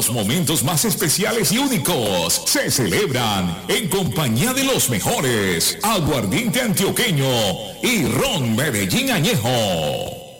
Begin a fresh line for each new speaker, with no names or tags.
Los momentos más especiales y únicos se celebran en compañía de los mejores. Aguardiente antioqueño y ron Medellín añejo.